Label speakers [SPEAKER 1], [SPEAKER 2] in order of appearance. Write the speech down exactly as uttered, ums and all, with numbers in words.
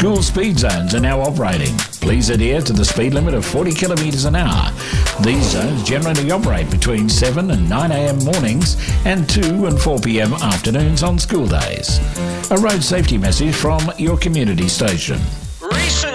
[SPEAKER 1] School speed zones are now operating. Please adhere to the speed limit of forty kilometres an hour. These zones generally operate between seven and nine a m mornings and two and four p m afternoons on school days. A road safety message from your community station.
[SPEAKER 2] Recent